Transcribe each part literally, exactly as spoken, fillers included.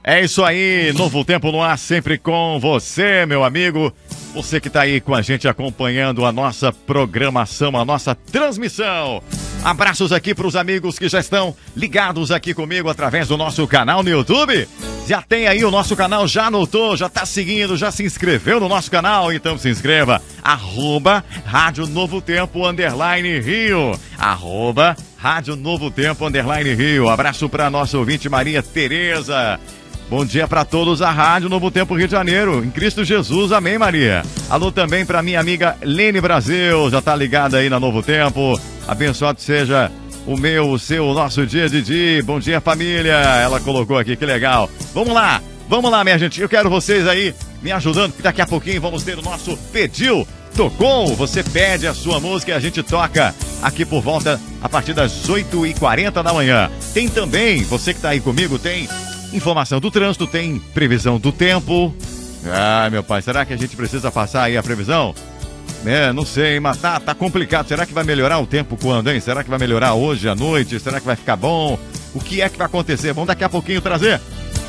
É isso aí, Novo Tempo no ar, sempre com você, meu amigo. Você que está aí com a gente acompanhando a nossa programação, a nossa transmissão. Abraços aqui para os amigos que já estão ligados aqui comigo através do nosso canal no YouTube. Já tem aí o nosso canal, já anotou, já está seguindo, já se inscreveu no nosso canal? Então se inscreva. Arroba Rádio Novo Tempo, underline Rio. Arroba Rádio Novo Tempo, underline Rio. Abraço para nossa ouvinte Maria Tereza. Bom dia para todos a Rádio Novo Tempo Rio de Janeiro, em Cristo Jesus, amém, Maria. Alô também para minha amiga Lene Brasil, já tá ligada aí na Novo Tempo. Abençoado seja o meu, o seu, o nosso dia, Didi. Bom dia, família. Ela colocou aqui, que legal. Vamos lá, vamos lá, minha gente. Eu quero vocês aí me ajudando, que daqui a pouquinho vamos ter o nosso Pediu Tocou. Você pede a sua música e a gente toca aqui por volta a partir das oito e quarenta da manhã. Tem também, você que tá aí comigo, tem informação do trânsito, tem previsão do tempo. Ah, meu pai, será que a gente precisa passar aí a previsão? É, não sei, mas tá, tá complicado. Será que vai melhorar o tempo quando, hein? Será que vai melhorar hoje à noite? Será que vai ficar bom? O que é que vai acontecer? Vamos daqui a pouquinho trazer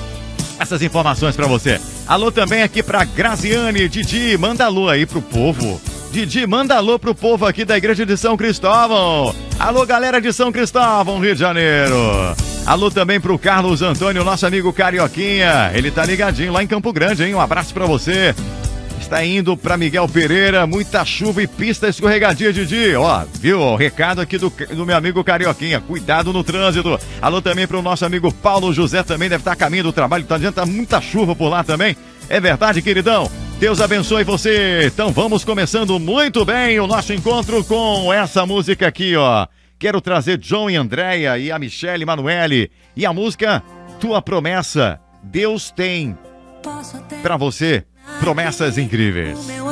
essas informações pra você. Alô também aqui pra Graziane. Didi, manda alô aí pro povo. Didi, manda alô pro povo aqui da Igreja de São Cristóvão. Alô, galera de São Cristóvão, Rio de Janeiro. Alô também pro Carlos Antônio, nosso amigo Carioquinha. Ele tá ligadinho lá em Campo Grande, hein? Um abraço pra você. Está indo pra Miguel Pereira, muita chuva e pista escorregadia, Didi. Ó, viu? O recado aqui do, do meu amigo Carioquinha. Cuidado no trânsito. Alô também pro nosso amigo Paulo José, também deve estar a caminho do trabalho. Tá dizendo que tá muita chuva por lá também. É verdade, queridão? Deus abençoe você. Então vamos começando muito bem o nosso encontro com essa música aqui, ó. Quero trazer John e Andréia e a Michele Emanuele. E a música Tua Promessa. Deus tem pra você promessas incríveis.